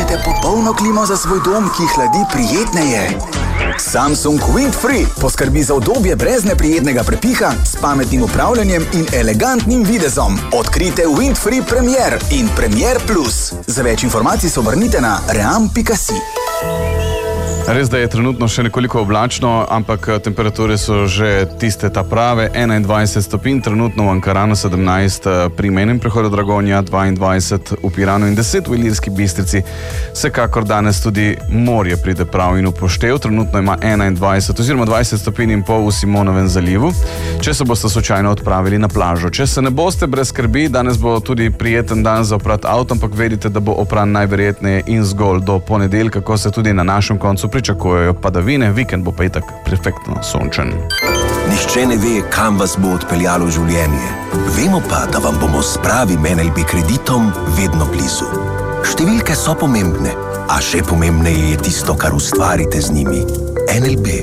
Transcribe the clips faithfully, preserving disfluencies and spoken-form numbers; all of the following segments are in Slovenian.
potrebujete popolno klimo za svoj dom, ki hladi prijetneje? Samsung Windfree poskrbi za udobje brez neprijetnega prepiha, s pametnim upravljanjem in elegantnim videzom. Odkrite Windfree Premier in Premier Plus. Za več informacij se obrnite na ream pika si. Res, da je trenutno še nekoliko oblačno, ampak temperature so že tiste ta prave, enaindvajset stopinj, trenutno v Ankaranu sedemnajst, pri mejnem prehodu Dragonja dvaindvajset, v Piranu in deset v Ilirski Bistrici. Vsekakor danes tudi morje pride prav in upoštev, trenutno ima enaindvajset oziroma dvajset stopinj in pol v Simonovem zalivu, če se boste slučajno odpravili na plažo. Če se ne boste, brez skrbi, danes bo tudi prijeten dan za oprat avto, ampak vedite, da bo opran najverjetneje in zgolj do ponedeljka, ko se tudi na našem koncu pričakujejo padavine, vikend bo pa itak perfektno sončen. Nihče ne ve, kam vas bo odpeljalo življenje. Vemo pa, da vam bomo s pravim en el be kreditom vedno blizu. Številke so pomembne, a še pomembneje je tisto, kar ustvarite z njimi. en el be.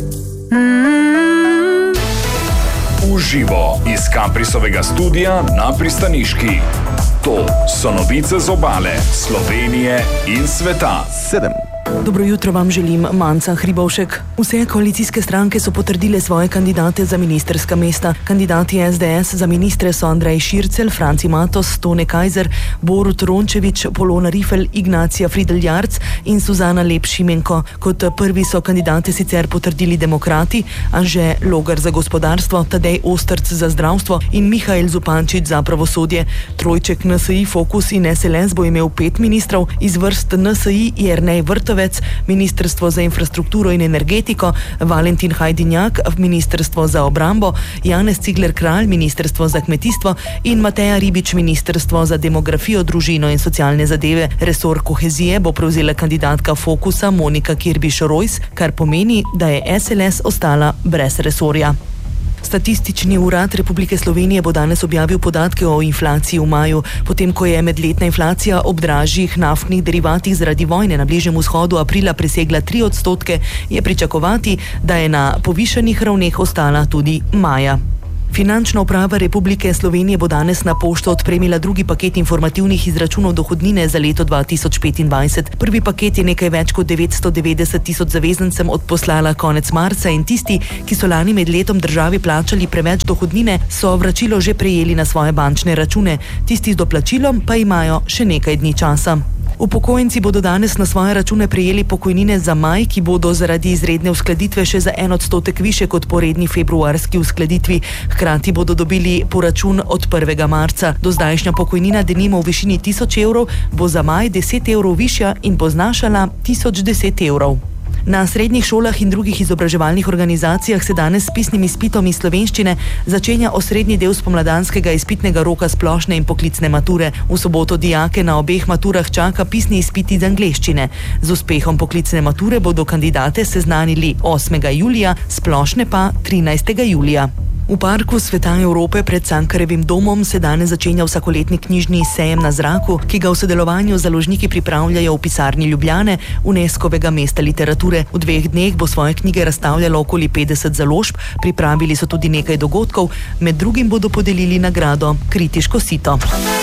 Uživo iz Kaprisovega studia na Pristaniški. To so novice z obale, Slovenije in sveta. Sedem. Dobro jutro vam želim, Manca Hribovšek. Vse koalicijske stranke so potrdile svoje kandidate za ministerska mesta. Kandidati es de es za ministre so Andrej Šircelj, Franci Matos, Tone Kajzer, Borut Rončević, Polona Rifel, Ignacija Fridl-Jarc in Suzana Lep-Šimenko. Kot prvi so kandidate sicer potrdili demokrati, Anže Logar za gospodarstvo, Tadej Ostrc za zdravstvo in Mihael Zupančič za pravosodje. Trojček en es i, Fokus in es el es bo imel pet ministrov, iz vrst en es i Jernej Vrtovec, Ministrstvo za infrastrukturo in energetiko, Valentin Hajdinjak, Ministrstvo za obrambo, Janez Cigler-Kralj, Ministrstvo za kmetijstvo in Mateja Ribič, Ministrstvo za demografijo, družino in socialne zadeve. Resor kohezije bo prevzela kandidatka Fokusa Monika Kirbiš-Rojs, kar pomeni, da je es el es ostala brez resorja. Statistični urad Republike Slovenije bo danes objavil podatke o inflaciji v maju. Potem, ko je medletna inflacija ob dražjih naftnih derivatih zaradi vojne na Bližnjem vzhodu aprila presegla tri odstotke, je pričakovati, da je na povišanih ravneh ostala tudi maja. Finančna uprava Republike Slovenije bo danes na pošto odpremila drugi paket informativnih izračunov dohodnine za leto dva tisoč petindvajset. Prvi paket je nekaj več kot devetsto devetdeset tisoč zavezancem odposlala konec marca in tisti, ki so lani med letom državi plačali preveč dohodnine, so vračilo že prejeli na svoje bančne račune. Tisti z doplačilom pa imajo še nekaj dni časa. Upokojenci bodo danes na svoje račune prejeli pokojnine za maj, ki bodo zaradi izredne uskladitve še za en odstotek više kot po redni februarski uskladitvi. Hkrati bodo dobili poračun od prvega marca. Dozdajšnja pokojnina, denimo v višini tisoč evrov, bo za maj deset evrov višja in bo znašala tisoč deset evrov. Na srednjih šolah in drugih izobraževalnih organizacijah se danes s pisnim izpitom iz slovenščine začenja osrednji del spomladanskega izpitnega roka splošne in poklicne mature. V soboto dijake na obeh maturah čaka pisni izpit iz angleščine. Z uspehom poklicne mature bodo kandidate seznanili osmega julija, splošne pa trinajstega julija. V Parku Sveta Evrope pred Cankarjevim domom se danes začenja vsakoletni knjižni sejem na zraku, ki ga v sodelovanju z založniki pripravljajo v pisarni Ljubljane, UNESCO-vega mesta literature. V dveh dneh bo svoje knjige razstavljalo okoli petdeset založb, pripravili so tudi nekaj dogodkov, med drugim bodo podelili nagrado Kritiško sito.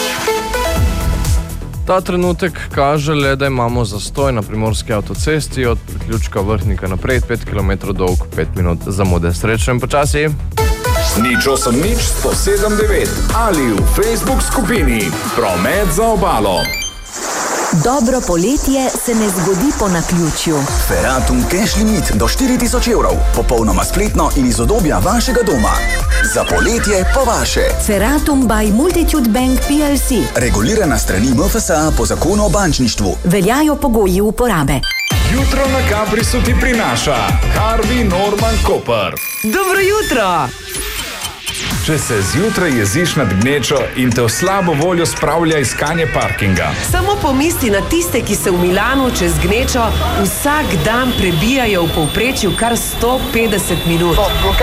Ta trenutek kaže le, da imamo zastoj na primorski avtocesti od priključka Vrhnika naprej, pet kilometrov dolg, pet minut zamude. Srečno in počasi. Nič osem nič sto sedem devet ali v Facebook skupini Promet za obalo. Dobro poletje se ne zgodi po naključju. Feratum Cash Limit do štiri tisoč evrov. Popolnoma spletno in iz udobja vašega doma. Za poletje po vaše. Feratum by Multitude Bank P L C. Regulirana strani M F S A po zakonu o bančništvu. Veljajo pogoji uporabe. Jutro na Kaprisu ti prinaša Harvey Norman Koper. Dobro jutro! Če se zjutraj jeziš nad gnečo in te v slabo voljo spravlja iskanje parkinga. Samo pomisli na tiste, ki se v Milanu čez gnečo vsak dan prebijajo v povprečju kar sto petdeset minut.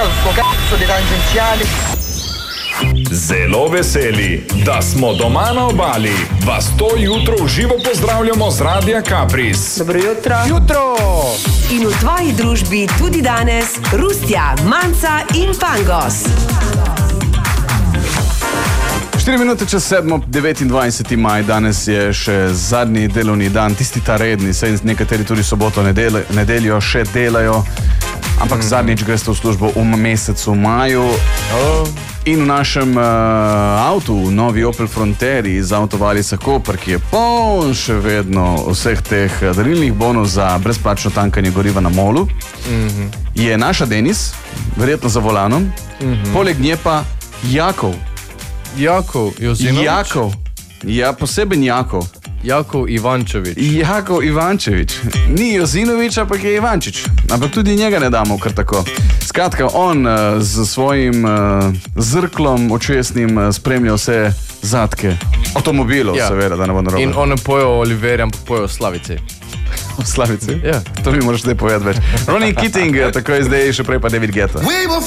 Zelo veseli, da smo doma na obali. Vas to jutro v živo pozdravljamo z Radia Kapris. Dobro jutro. Jutro! In v tvoji družbi tudi danes Rustja, Manca in Pangos. štiri minute čez sedmo, devetindvajseti maj, danes je še zadnji delovni dan, tisti ta redni, saj nekateri tudi soboto, nedel, nedeljo še delajo, ampak mm. zadnjič greste v službo v mesecu maju. Oh. In v našem uh, avtu, novi Opel Fronteri iz Avtovalica Koper, ki je poln še vedno vseh teh darilnih bonov za brezplačno tankanje goriva na molu, mm-hmm. je naša Denis, verjetno za volanom, mm-hmm. poleg nje pa Jakov. Jakov Jozinovič? Jakov. Ja, poseben Jakov. Jakov Ivančevič. Jakov Ivančevič. Ni Jozinovič, ampak je Ivančič. Ampak tudi njega ne damo kar tako. Skratka, on uh, z svojim uh, zrklom očesnim uh, spremlja vse zadke avtomobilov, ja. Seveda, da ne bo narobe. In on ne pojo o Oliveri, ampak pojo o Slavici. O Slavici? Ja. To mi moraš zdaj povedati več. Ronnie Keating, tako je zdaj, še prej pa David Guetta.